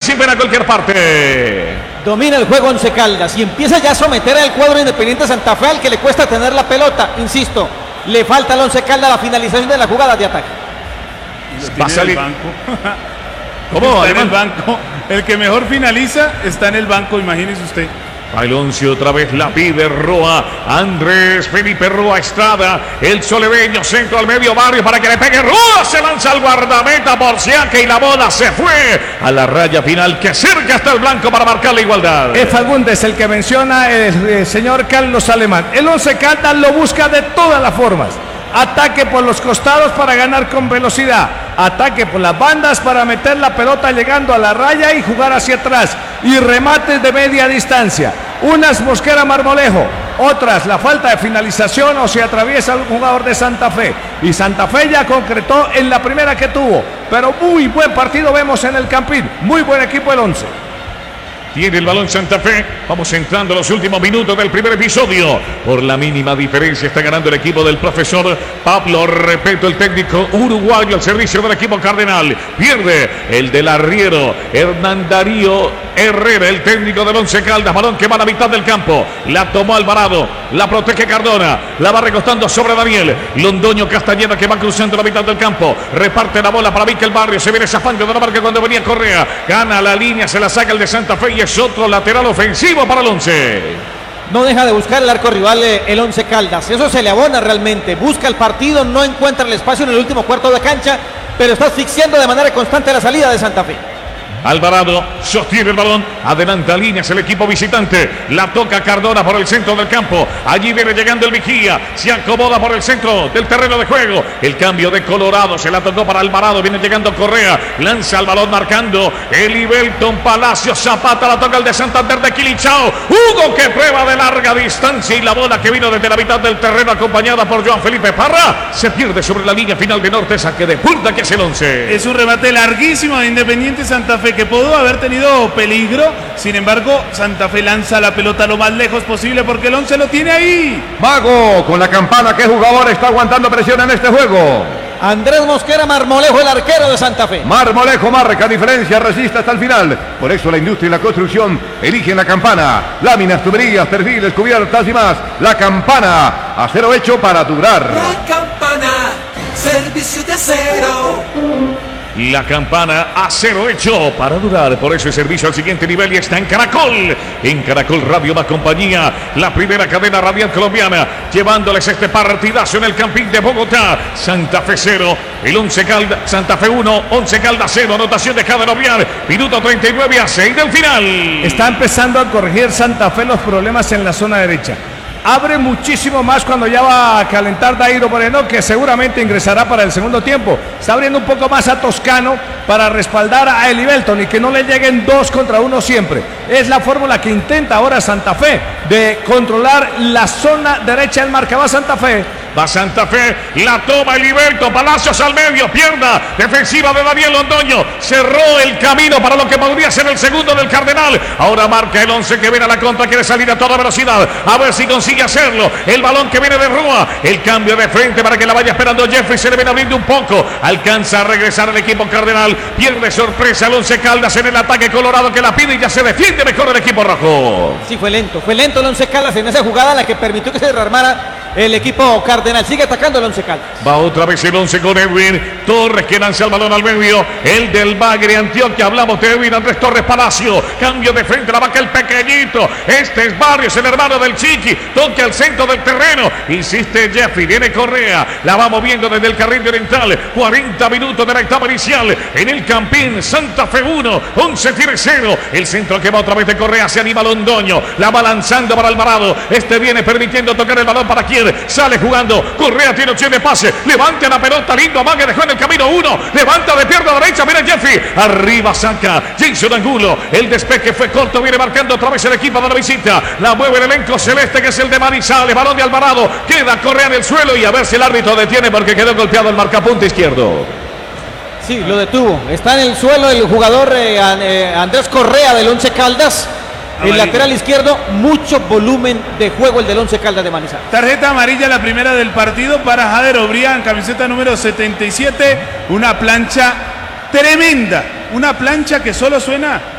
participen a cualquier parte. Domina el juego Once Caldas y empieza ya a someter al cuadro Independiente Santa Fe, al que le cuesta tener la pelota. Insisto, le falta al Once Caldas la finalización de la jugada de ataque. Va a salir. ¿Cómo? Está en el banco. El que mejor finaliza está en el banco, imagínese usted. Alonso otra vez la pide Roa. Andrés Felipe Roa Estrada. El solebeño, centro al medio barrio para que le pegue. Roa se lanza al guardameta por Siaque y la bola se fue a la raya final que cerca está el blanco para marcar la igualdad. Es Fagundes el que menciona el señor Carlos Alemán. El Once Caldas lo busca de todas las formas. Ataque por los costados para ganar con velocidad. Ataque por las bandas para meter la pelota llegando a la raya y jugar hacia atrás. Y remates de media distancia. Unas Mosquera Marmolejo, otras la falta de finalización o se atraviesa un jugador de Santa Fe. Y Santa Fe ya concretó en la primera que tuvo. Pero muy buen partido vemos en el Campín. Muy buen equipo el Once. Tiene el balón Santa Fe. Vamos entrando a los últimos minutos del primer episodio. Por la mínima diferencia está ganando el equipo del profesor Pablo Repeto, el técnico uruguayo al servicio del equipo cardenal. Pierde el del arriero Hernán Darío Herrera, el técnico del Once Caldas. Balón que va a la mitad del campo. La tomó Alvarado. La protege Cardona. La va recostando sobre Daniel. Londoño Castañeda que va cruzando la mitad del campo. Reparte la bola para Miquel Barrio. Se viene zafando de la marca cuando venía Correa. Gana la línea. Se la saca el de Santa Fe. Y es otro lateral ofensivo para el Once. No deja de buscar el arco rival el Once Caldas. Eso se le abona realmente. Busca el partido. No encuentra el espacio en el último cuarto de cancha. Pero está asfixiando de manera constante la salida de Santa Fe. Alvarado sostiene el balón, adelanta líneas el equipo visitante, la toca Cardona por el centro del campo, allí viene llegando el Vigía, se acomoda por el centro del terreno de juego, el cambio de Colorado, se la tocó para Alvarado, viene llegando Correa, lanza el balón marcando Elibelton Palacio, Zapata la toca el de Santander de Quilichao, Hugo que prueba de larga distancia y la bola que vino desde la mitad del terreno acompañada por Joan Felipe Parra, se pierde sobre la línea final de norte, saque de punta que es el Once. Es un remate larguísimo de Independiente Santa Fe que pudo haber tenido peligro, sin embargo Santa Fe lanza la pelota lo más lejos posible porque el Once lo tiene ahí. Mago con la campana, ¿qué jugador está aguantando presión en este juego? Andrés Mosquera Marmolejo, el arquero de Santa Fe. Marmolejo marca diferencia, resiste hasta el final. Por eso la industria y la construcción eligen la campana. Láminas, tuberías, perfiles, cubiertas y más. La campana, acero hecho para durar. La campana, servicio de acero. La campana, acero hecho para durar. Por eso el servicio al siguiente nivel y está en Caracol. En Caracol Radio más compañía. La primera cadena radial colombiana. Llevándoles este partidazo en el Campín de Bogotá. Santa Fe 0. El Once Caldas. Santa Fe 1. Once Caldas 0. Anotación de Jader Oviar. Minuto 39 a 6 del final. Está empezando a corregir Santa Fe los problemas en la zona derecha. Abre muchísimo más cuando ya va a calentar Dairo Moreno, que seguramente ingresará para el segundo tiempo. Está abriendo un poco más a Toscano para respaldar a Elibelton y que no le lleguen 2 contra 1 siempre. Es la fórmula que intenta ahora Santa Fe de controlar la zona derecha del marca. Va Santa Fe. Va Santa Fe, la toma Elibelton Palacios al medio, pierna defensiva de Daniel Londoño, cerró el camino para lo que podría ser el segundo del Cardenal. Ahora marca el Once que viene a la contra, quiere salir a toda velocidad, a ver si consigue hacerlo. El balón que viene de Rúa, el cambio de frente para que la vaya esperando Jeffrey, se le viene abriendo un poco, alcanza a regresar el equipo Cardenal, pierde sorpresa el Once Caldas en el ataque Colorado que la pide y ya se defiende mejor el equipo rojo. Sí, fue lento el Once Caldas en esa jugada, la que permitió que se derramara el equipo Cardenal. Sigue atacando el Once Caldas. Va otra vez el Once con Edwin Torres que lanza el balón al medio. El del Bagre Antioquia. Hablamos de Edwin Andrés Torres Palacio. Cambio de frente, la vaca el pequeñito. Este es Barrios, el hermano del Chiqui. Toque al centro del terreno. Insiste Jeffrey. Viene Correa. La va moviendo desde el carril oriental. 40 minutos de la etapa inicial. En el Campín, Santa Fe 1. Once tiene 0. El centro que va otra vez de Correa. Se anima Londoño. La va lanzando para Alvarado. Este viene permitiendo tocar el balón para quien sale jugando. Correa tiene opción de pase. Levanta la pelota. Lindo Amague dejó en el camino 1. Levanta de pierna derecha. Mira Jeffrey. Arriba saca Jason Angulo. El despeje fue corto. Viene marcando otra vez el equipo de la visita. La mueve el elenco celeste que es el de Manizales. Balón de Alvarado. Queda Correa en el suelo y a ver si el árbitro detiene porque quedó golpeado el marcapunta izquierdo. Sí, lo detuvo. Está en el suelo el jugador Andrés Correa del Once Caldas. El lateral izquierdo, mucho volumen de juego el del Once Caldas de Manizales. Tarjeta amarilla, la primera del partido para Jader Obrián, camiseta número 77. Una plancha tremenda, una plancha que solo suena